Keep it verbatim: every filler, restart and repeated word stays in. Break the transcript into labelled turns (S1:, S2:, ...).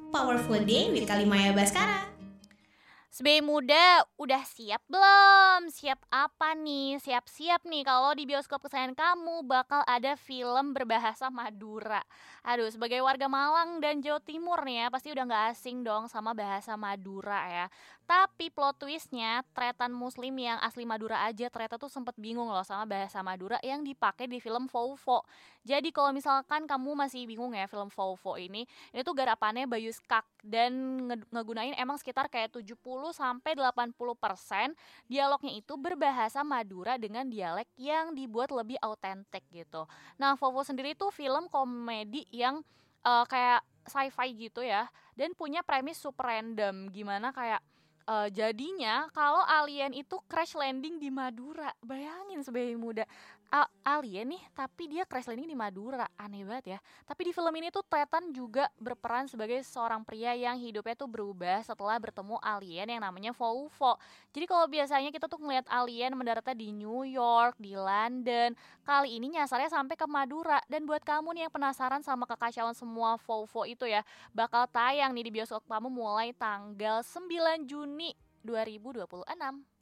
S1: Powerful Day with Kalimaya Baskara.
S2: Sebagai muda, udah siap belum? Siap apa nih? Siap-siap nih kalau di bioskop kesayangan kamu bakal ada film berbahasa Madura. Aduh, sebagai warga Malang dan Jawa Timur nih ya, pasti udah gak asing dong sama bahasa Madura ya. Tapi plot twistnya, tretan muslim yang asli Madura aja ternyata tuh sempet bingung loh sama bahasa Madura yang dipakai di film Fofo. Jadi kalau misalkan kamu masih bingung ya film Fofo ini, ini tuh garapannya Bayu Skak dan nge- ngegunain emang sekitar kayak tujuh puluh sampai delapan puluh persen dialognya itu berbahasa Madura dengan dialek yang dibuat lebih autentik gitu. Nah, Fofo sendiri tuh film komedi yang uh, kayak sci-fi gitu ya, dan punya premis super random gimana kayak uh, jadinya kalau alien itu crash landing di Madura. Bayangin sebagai muda, A- alien nih tapi dia crash landing di Madura, aneh banget ya. Tapi di film ini tuh Tretan juga berperan sebagai seorang pria yang hidupnya tuh berubah setelah bertemu alien yang namanya Fofo. Jadi kalau biasanya kita tuh ngeliat alien mendaratnya di New York, di London, kali ini nyasarnya sampai ke Madura. Dan buat kamu nih yang penasaran sama kekacauan semua Fofo itu ya, bakal tayang nih di bioskop kamu mulai tanggal sembilan Juni dua ribu dua puluh enam.